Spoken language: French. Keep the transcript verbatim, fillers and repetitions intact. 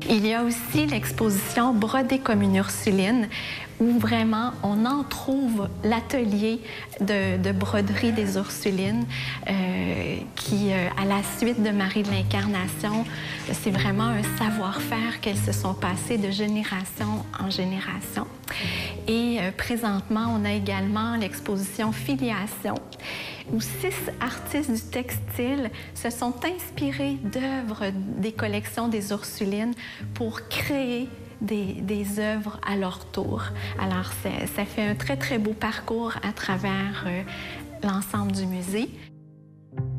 Il y a aussi l'exposition Brodée comme une Ursuline, où vraiment on en trouve l'atelier de, de broderie des Ursulines, euh, qui, euh, à la suite de Marie de l'Incarnation, c'est vraiment un savoir-faire qu'elles se sont passées de génération en génération. Et euh, présentement, on a également l'exposition Filiation, où six artistes du textile se sont inspirés d'œuvres des collections des Ursulines pour créer des, des œuvres à leur tour. Alors, ça fait un très, très beau parcours à travers euh, l'ensemble du musée.